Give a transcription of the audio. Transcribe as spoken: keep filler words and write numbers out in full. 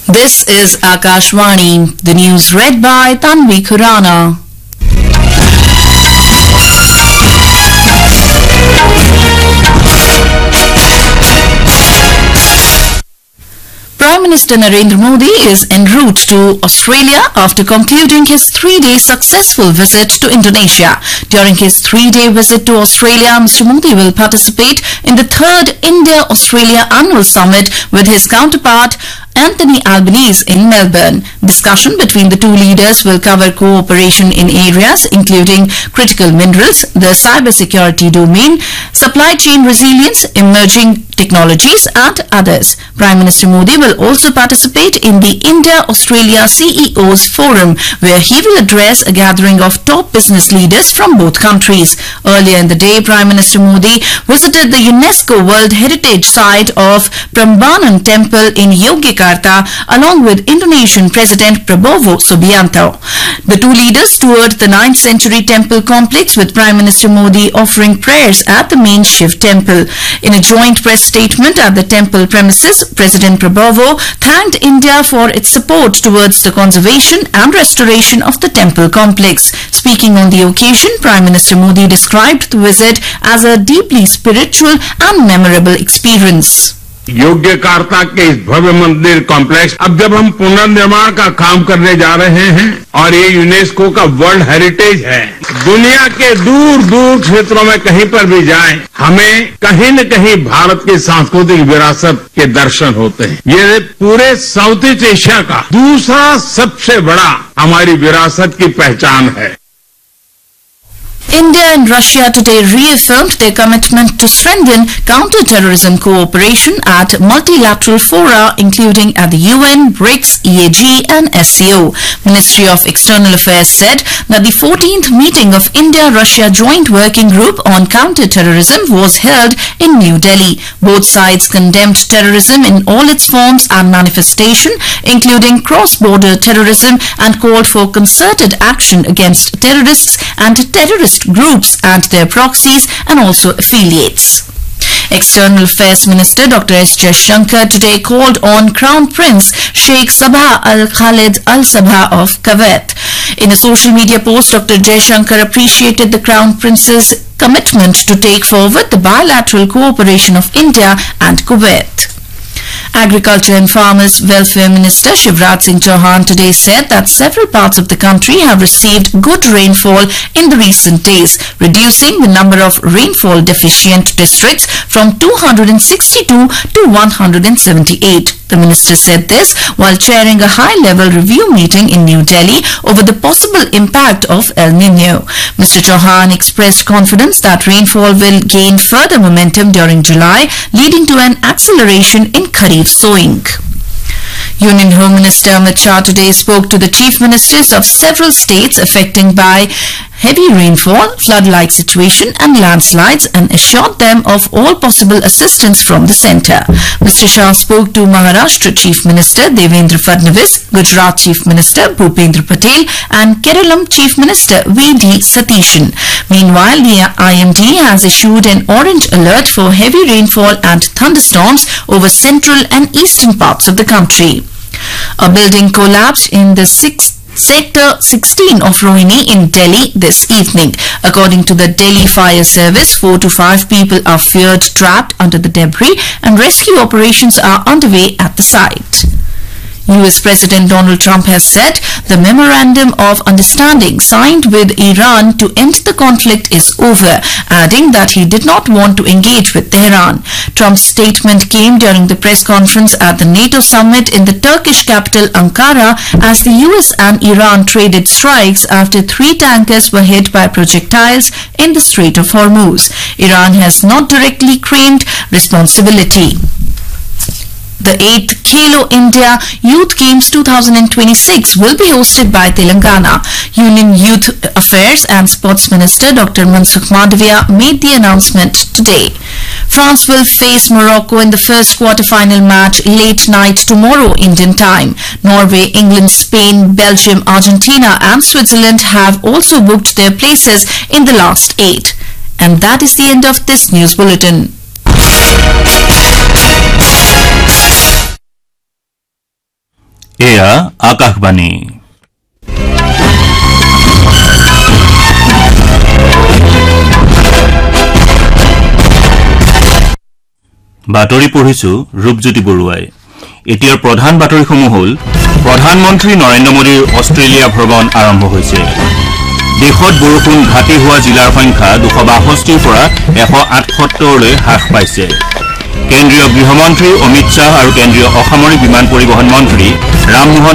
This is Akashvani, the news read by Tanvi Khurana. Prime Minister Narendra Modi is en route to Australia after concluding his three-day successful visit to Indonesia. During his three-day visit to Australia, Mister Modi will participate in the third India-Australia Annual Summit with his counterpart Anthony Albanese in Melbourne. Discussion between the two leaders will cover cooperation in areas including critical minerals, the cybersecurity domain, supply chain resilience, emerging technologies and others. Prime Minister Modi will also participate in the India-Australia C E Os Forum, where he will address a gathering of top business leaders from both countries. Earlier in the day, Prime Minister Modi visited the UNESCO World Heritage Site of Prambanan Temple in Yogyakarta along with Indonesian President Prabowo Subianto. The two leaders toured the ninth century temple complex with Prime Minister Modi offering prayers at the main Shiv temple. In a joint press statement at the temple premises, President Prabowo thanked India for its support towards the conservation and restoration of the temple complex. Speaking on the occasion, Prime Minister Modi described the visit as a deeply spiritual and memorable experience. Yogyakarta के इस भव्य मंदिर complex अब जब हम पुनर्निर्माण का काम करने जा रहे हैं और ये यूनेस्को का वर्ल्ड हेरिटेज है, दुनिया के दूर दूर क्षेत्रों में कहीं पर भी जाएं, हमें कहीं न कहीं भारत की सांस्कृतिक विरासत के दर्शन होते हैं। ये पूरे साउथ ईस्ट एशिया का दूसरा सबसे बड़ा हमारी विरासत की पहचान है। India and Russia today reaffirmed their commitment to strengthen counter-terrorism cooperation at multilateral fora, including at the U N, BRICS, E A G and S C O. Ministry of External Affairs said that the fourteenth meeting of India-Russia Joint Working Group on Counter-Terrorism was held in New Delhi. Both sides condemned terrorism in all its forms and manifestation, including cross-border terrorism, and called for concerted action against terrorists and terrorist groups and their proxies and also affiliates. External Affairs Minister Doctor S Jaishankar today called on Crown Prince Sheikh Sabah Al Khalid Al Sabah of Kuwait. In a social media post, Doctor Jaishankar appreciated the Crown Prince's commitment to take forward the bilateral cooperation of India and Kuwait. Agriculture and Farmers Welfare Minister Shivraj Singh Chauhan today said that several parts of the country have received good rainfall in the recent days, reducing the number of rainfall deficient districts from two hundred sixty-two to one hundred seventy-eight. The minister said this while chairing a high-level review meeting in New Delhi over the possible impact of El Nino. Mister Chauhan expressed confidence that rainfall will gain further momentum during July, leading to an acceleration in Kharif sowing. Union Home Minister Amit Shah today spoke to the chief ministers of several states affected by heavy rainfall, flood-like situation and landslides and assured them of all possible assistance from the centre. Mister Shah spoke to Maharashtra Chief Minister Devendra Fadnavis, Gujarat Chief Minister Bhupendra Patel and Keralam Chief Minister V D Satishan. Meanwhile, the I M D has issued an orange alert for heavy rainfall and thunderstorms over central and eastern parts of the country. A building collapsed in the sixth Sector sixteen of Rohini in Delhi this evening. According to the Delhi Fire Service, four to five people are feared trapped under the debris and rescue operations are underway at the site. U S President Donald Trump has said the memorandum of understanding signed with Iran to end the conflict is over, adding that he did not want to engage with Tehran. Trump's statement came during the press conference at the NATO summit in the Turkish capital Ankara as the U S and Iran traded strikes after three tankers were hit by projectiles in the Strait of Hormuz. Iran has not directly claimed responsibility. The eighth Khelo India Youth Games two thousand twenty-six will be hosted by Telangana. Union Youth Affairs and Sports Minister Doctor Mansukh Mandavia made the announcement today. France will face Morocco in the first quarter-final match late night tomorrow Indian time. Norway, England, Spain, Belgium, Argentina and Switzerland have also booked their places in the last eight. And that is the end of this news bulletin. এয়া আকাশবাণী বাতৰি পঢ়িছো ৰূপজ্যোতি বৰুৱাই এতিয়াৰ প্ৰধান বাতৰিসমূহ হ'ল প্ৰধানমন্ত্ৰী নৰেন্দ্ৰ মোদীৰ অষ্ট্ৰেলিয়া ভ্ৰমণ আৰম্ভ হৈছে দেশত বৰষুণ ঘাটি হোৱা জিলাৰ সংখ্যা দুশ বাষষ্ঠিৰ পৰা এশ আঠসত্তৰলৈ হ্ৰাস পাইছে কেন্দ্ৰীয় গৃহমন্ত্ৰী অমিত শ্বাহ আৰু কেন্দ্ৰীয় অসামৰিক বিমান পৰিবহণ মন্ত্ৰী ৰামমোহন